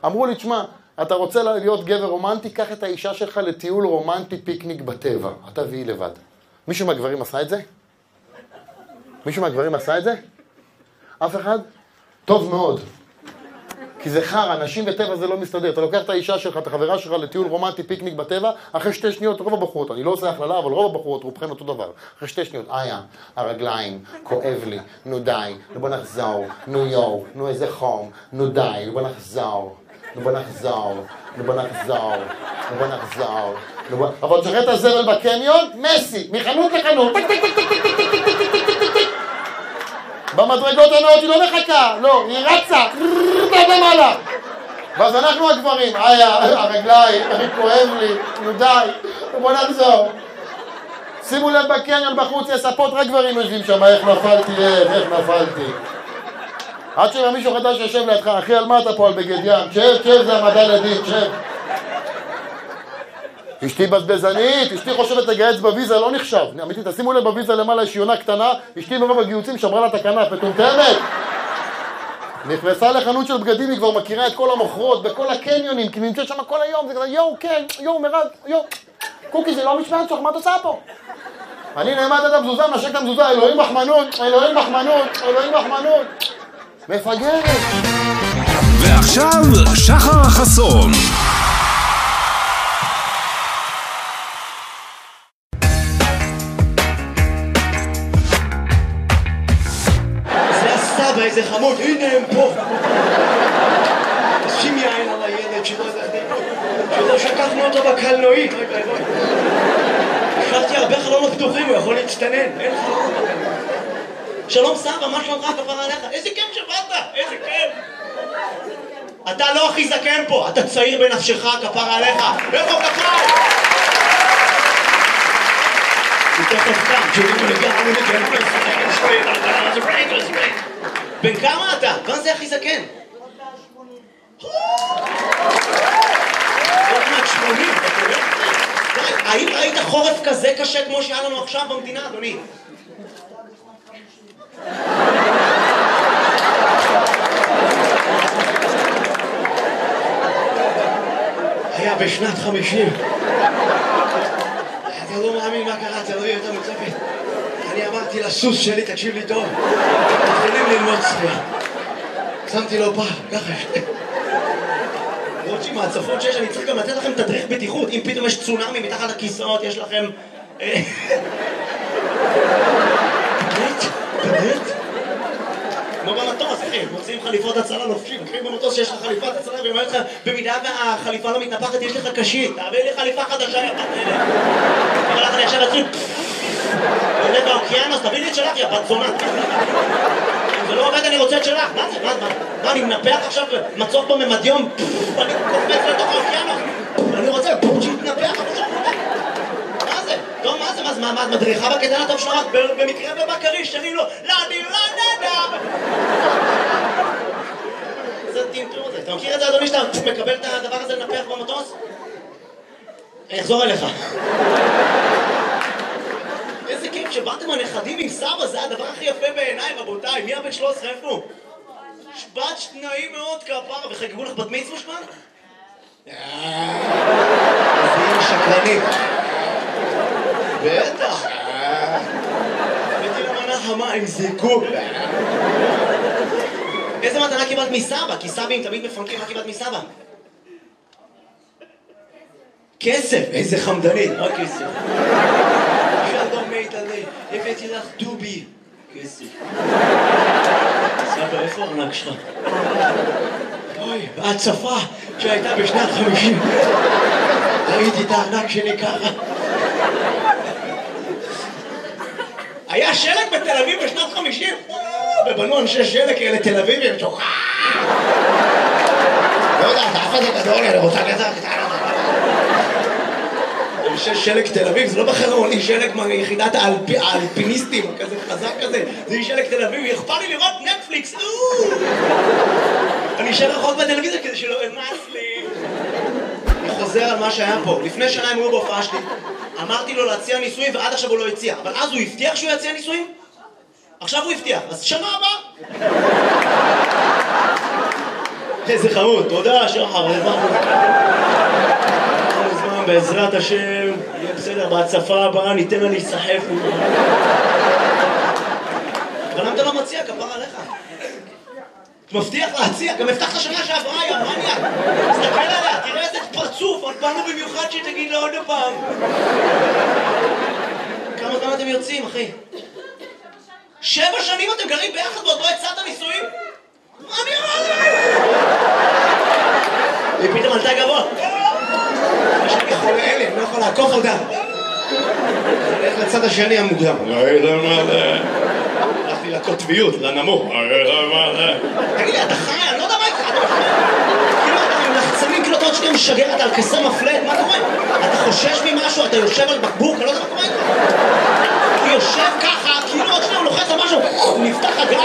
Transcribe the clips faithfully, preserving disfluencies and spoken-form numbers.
אמרו לי, תשמע, אתה רוצה להיות גבר רומנטי, קח את האישה שלך לטיול רומנטי פיקניק בטבע. אתה והיא לבד. מישהו מהגברים עשה את זה? מישהו מהגברים עשה את זה? אף אחד? טוב מאוד. כי זה חר, אנשים בטבע זה לא מסתדר. אתה לוקח את האישה שלך, את החברה שלך לטיול רומנטי פיקניק בטבע, אחרי שתי שניות רוב הבחורות, אני לא עושה הכללה, אבל רוב הבחורות רובכן אותו דבר. אחרי שתי שניות, איה, הרגליים, כואב לי, נו די, נו בוא נחזור, נו יו, נו איזה חום, נו די, נו בוא נחזור, נו בוא נחזור, נו בוא נחזור, נו בוא נחזור, נו בוא... אבל תשחרר את הזבל בקניון, מסי, מחנות לחנות, טק טק טק טק טק טק טק טק טק טק טק במדרגות הנאות היא לא מחכה, לא, היא רצה, רצה למעלה. ואז אנחנו הגברים, איה, הרגליים, אני כואב לי, נו די, בוא נחזור. שימו לב בקניון בחוץ, יש ספות, רק גברים יושבים שם, איך נפלתי, איך נפלתי. עד שמה מישהו חדש יושב לידך, אחי, על מה אתה פה על בגד ים? שב, שב, זה המדע לדין, שב. אשתי בזבזנית, אשתי חושבת לגייץ בוויזה, לא נחשב. אמיתי, תשימו לב בוויזה למעלה, יש יונה קטנה, אשתי מרוב הגיוצים שמרה לה את הכנף, מטומטמת. נכנסה לחנות של בגדים, היא כבר מכירה את כל המוכרות, בכל הקניונים, כי נמצאת שם כל היום, זה כזה, יואו, כן, יואו, מרד, יואו. קוקי, זה לא משמעת שלך, מה את עושה פה? אני נעמד את המזוזה, נשק את המזוזה, אלוהים מחמנות, אלוהים מחמנות, אלוהים מחמנות. מפגרת. ועכשיו, שחר חסון. איזה חמוד, הנה הם פה. שים יין על הילד שלא שקחנו אותו בקלנועית. השארתי הרבה חלונות פתוחים, הוא יכול להצטנן. אין חלונות בקלנועית. שלום סבא, מה שלומך כפרה עליך? איזה כיף שבאת, איזה כיף. אתה לא הכי זקן פה, אתה צעיר בנפשך כפרה עליך. איפה כפרה? הוא תכף כאן, שתראו לגמרי לגמרי לגמרי. בן כמה אתה? מה זה הכי זקן? עוד מעט שמונים, אתה יודע? האם ראית חורף כזה קשה כמו שהיה לנו עכשיו במדינה, אדוני? היה בשנת חמישים. אתה לא מאמין מה קרה, אתה לא יודע יותר מצפת. אני אמרתי לסוס שלי, תקשיב לי טוב, מתחילים ללמוד שחייה. שמתי לו פעם, ככה. למרות שעם ההצפות שיש, אני צריך גם לתת לכם תדריך בטיחות. אם פתאום יש צונאמי מתחת לכיסאות, יש לכם... באמת? באמת? כמו במטוס, אחי, מוצאים חליפות הצלה לובשים. אחי, במטוס שיש לך חליפת הצלה, ואומר לך, במידה והחליפה לא מתנפחת, יש לך קשית. תעביר לי חליפה חדשה, יא בת אלה. אבל לך אני עכשיו אתחיל... עולה באוקיינוס, תביא לי את שלך, יא בת זונה. אם זה לא עובד, אני רוצה את שלך. מה זה? מה? מה? אני מנפח עכשיו מצוף בממדיום? אני קופץ לתוך האוקיינוס. אני רוצה שיתנפח. מה זה? טוב, מה זה? מה זה? מדריכה בקטן הטוב שלך? במקרה ובקריש, שרים לו, לא, אני לא נדע. זה טינטור הזה. אתה מכיר את זה, אדוני, שאתה מקבל את הדבר הזה לנפח במטוס? אני אחזור אליך. איזה כיף שבאתם הנכדים עם סבא, זה הדבר הכי יפה בעיניי, רבותיי. מי הבן שלוש עשרה איפה? שבת נעים מאוד כפרה, וחגגו לך בת מצווה שמן? אז היא שקרנית. בטח. הבאתי למנה חמה עם זיקוק. איזה מתנה קיבלת מסבא? כי סבים תמיד מפנקים, מה קיבלת מסבא? כסף, איזה חמדנית, רק כסף. שלום מיטלי, הבאתי לך דובי. כסף. סבא, איפה הארנק שלך? אוי, בהצפה שהייתה בשנת חמישים. ראיתי את הארנק שלי ככה. היה שלג בתל אביב בשנת חמישים. ובנו אנשי שלג כאלה תל אביבים. לא יודע, אתה אף אחד גדול, אני רוצה כזה קטנה. אנשי שלג תל אביב, זה לא בחרון, היא שלג מיחידת האלפיניסטים, כזה חזק כזה. זה היא שלג תל אביב, אכפת לי לראות נטפליקס. אני אשאר רחוק בטלוויזיה כדי שלא אמס לי. אני חוזר על מה שהיה פה. לפני שנה הם היו בהופעה שלי. אמרתי לו להציע ניסויים ועד עכשיו הוא לא הציע. אבל אז הוא הבטיח שהוא יציע ניסויים? עכשיו הוא הבטיח. אז שנה הבאה. איזה חמוד, תודה שחר, בעזרת השם, יהיה בסדר, בהצפה הבאה ניתן לה להיסחף. אבל למה אתה לא מציע, כפר עליך? מבטיח להציע, גם הבטחת שנה שעברה, יא מניאק. תסתכל עליה, תראה איזה פרצוף, עוד באנו במיוחד שתגיד לה עוד פעם. כמה זמן אתם יוצאים, אחי? שבע שנים אתם גרים ביחד ועוד לא הצעת נישואים? מה אני אומר לך? היא פתאום עלתה גבוה. יש לי חולה אלה, אני לא יכול לעקוף אותה. הולך לצד השני המוקדם. הלכתי לקוטביות, לנמוך. תגיד לי, אתה חי? אני לא יודע מה איתך. כאילו אתה עם לחצנים, כאילו אתה עוד שנייה משגר, אתה על כסר מפלט, מה קורה? אתה חושש ממשהו, אתה יושב על בקבוק, אני לא יודע מה קורה איתך. הוא יושב ככה, כאילו עוד שנייה הוא לוחץ על משהו, הוא נפתח הגל.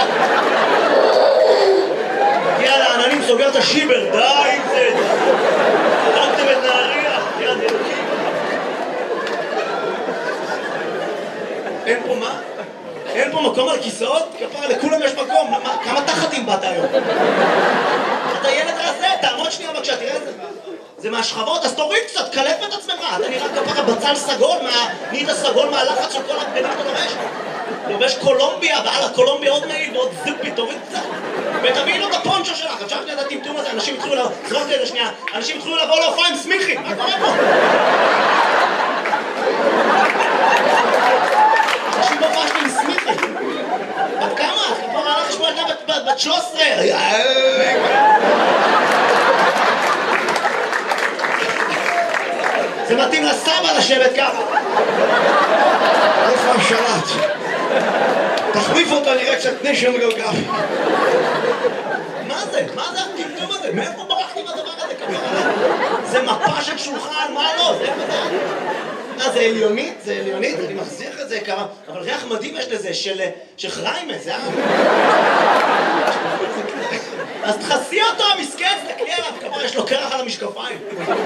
מגיע לעננים, סוגר את השיבר, די עם זה. הרגתם את נהריה, יד אלוקים. אין פה מה? אין פה מקום על כיסאות? כפרה, לכולם יש מקום. כמה תחתים באת היום? אתה ילד רזה, תעמוד שנייה בבקשה, תראה את זה. זה מהשכבות, אז תוריד קצת, קלף את עצמך. אתה נראה כפרה בצל סגול, נהיית סגול מהלחץ של כל הבגדים אתה לובש. לובש קולומביה, ועל הקולומביה עוד מעיל ועוד זיפי, תוריד קצת. ותביאי לו את הפונצ'ו שלך, אפשר שנייה את הטמטום הזה, אנשים התחילו לבוא, זרוק לזה שנייה, אנשים התחילו לבוא להופעה עם סמיכי, מה קורה פה? אנשים בהופעה שלי עם סמיכי. בת כמה? כבר הלך לשמוע ילדה בת שלוש עשרה. זה מתאים לסבא לשבת ככה. איפה השלט? תחליף אותה, נראה קצת נשם גלגל. מה זה? מה זה הטמטום הזה? מאיפה ברחתי בדבר הזה? זה מפה של שולחן, מה לא? זה איפה זה? אה, זה עליונית? זה עליונית? אני מחזיח את זה כמה... אבל ריח מדהים יש לזה, של חריימה, זה היה... אז תחסי אותו, המסכן, תקלי עליו, כמה יש לו קרח על המשקפיים.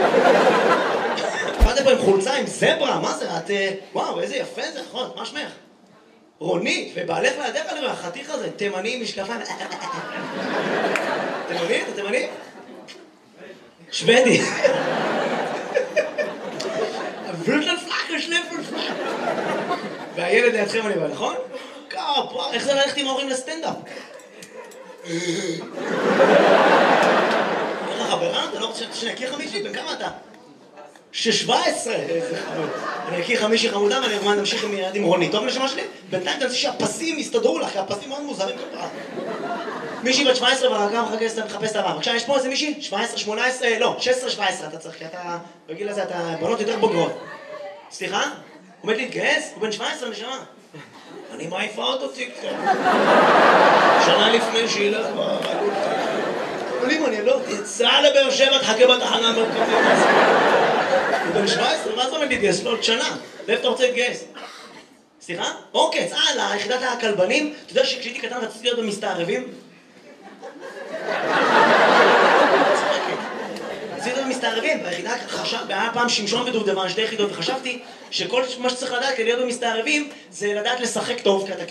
באתם פה עם חולצה, עם זברה, מה זה? את... וואו, איזה יפה זה, נכון, מה שמך? רונית, ובעלך לידך אני רואה, החתיך הזה, תימני עם משקפיים. תימני? אתה תימני? שוודי. והילד לידכם אני בא, נכון? כפה, איך זה ללכת עם ההורים לסטנדאפ? איך החברה? אתה לא רוצה שנכיר חמישי? בן כמה אתה? שש-שבע עשרה, איזה חמוד. אני אכיר חמישי חמודה ואני ארמן נמשיך עם ילד עם רוני. טוב לשמה שלי? בינתיים תנסי שהפסים יסתדרו לך, כי הפסים מאוד מוזרים כפרה. מישהי בת שבע עשרה והרגע מחפש את הבא. בבקשה, יש פה איזה מישהי? שבע עשרה, שמונה עשרה, לא, שש עשרה, שבע עשרה אתה צריך, כי אתה, בגיל הזה אתה בנות יותר בוגרות. סליחה? עומד להתגייס? הוא בן שבע עשרה נשמה. אני מעיפה אותו ציקצה. שנה לפני שילך ברגות. עולים אני לא, תצא לבאר שבע, תחכה בתחנה מרכבים. הוא בן שבע עשרה, מה זה עומד להתגייס? לא עוד שנה. ואיפה אתה רוצה להתגייס? סליחה? אוקיי, צאה ליחידת הכלבנים. אתה יודע שכשהייתי קטן רציתי להיות במסתערבים? רציתי להיות במסתערבים. ביחידה היה פעם שמשון ודובדבן, שתי יחידות, וחשבתי שכל מה שצריך לדעת כדי להיות במסתערבים זה לדעת לשחק טוב, כי אתה